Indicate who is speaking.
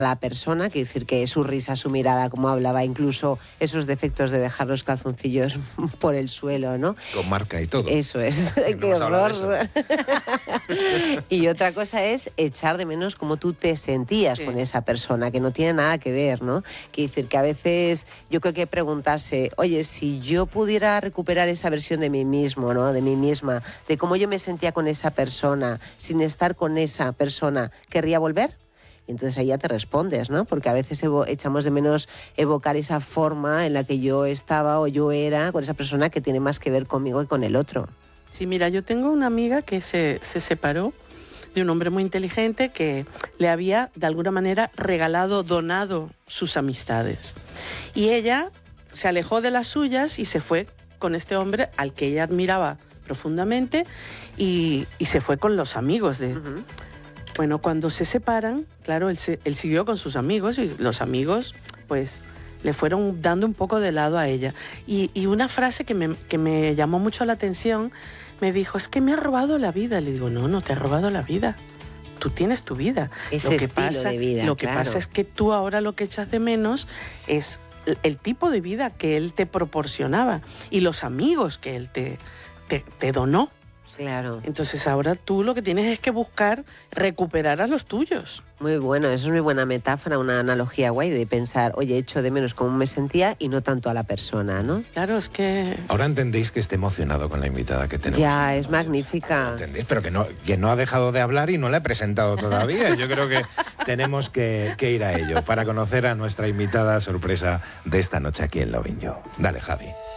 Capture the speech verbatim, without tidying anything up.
Speaker 1: la persona, quiere decir que su risa, su mirada, como hablaba, incluso esos defectos de dejar los calzoncillos por el suelo, ¿no?
Speaker 2: Con marca y todo.
Speaker 1: Eso es,
Speaker 2: no
Speaker 1: qué horror. Y otra cosa es echar de menos cómo tú te sentías sí. con esa persona, que no tiene nada que ver, ¿no? Quiere decir que a veces yo creo que preguntarse, oye, si yo pudiera recuperar esa versión de mí mismo, ¿no? De mí misma, de cómo yo me sentía con esa persona, sin estar con esa persona, ¿querría volver? Entonces ahí ya te respondes, ¿no? Porque a veces echamos de menos evocar esa forma en la que yo estaba o yo era con esa persona que tiene más que ver conmigo que con el otro.
Speaker 3: Sí, mira, yo tengo una amiga que se, se separó de un hombre muy inteligente que le había, de alguna manera, regalado, donado sus amistades. Y ella se alejó de las suyas y se fue con este hombre al que ella admiraba profundamente y, y se fue con los amigos de... Uh-huh. Bueno, cuando se separan, claro, él, se, él siguió con sus amigos y los amigos, pues, le fueron dando un poco de lado a ella. Y, y una frase que me, que me llamó mucho la atención, me dijo, es que me ha robado la vida. Le digo, no, no te ha robado la vida. Tú tienes tu vida.
Speaker 1: Ese
Speaker 3: lo que
Speaker 1: estilo
Speaker 3: pasa,
Speaker 1: de vida,
Speaker 3: Lo que
Speaker 1: claro.
Speaker 3: pasa es que tú ahora lo que echas de menos es el, el tipo de vida que él te proporcionaba y los amigos que él te, te, te donó.
Speaker 1: Claro.
Speaker 3: Entonces ahora tú lo que tienes es que buscar recuperar a los tuyos.
Speaker 1: Muy bueno, eso es muy buena metáfora, una analogía guay de pensar, oye, echo de menos cómo me sentía y no tanto a la persona, ¿no?
Speaker 3: Claro, es que...
Speaker 2: Ahora entendéis que esté emocionado con la invitada que tenemos.
Speaker 1: Ya, es magnífica.
Speaker 2: ¿Entendéis? Pero que no, que no ha dejado de hablar y no la he presentado todavía. Yo creo que tenemos que, que ir a ello para conocer a nuestra invitada sorpresa de esta noche aquí en Lovin' You. Dale, Javi.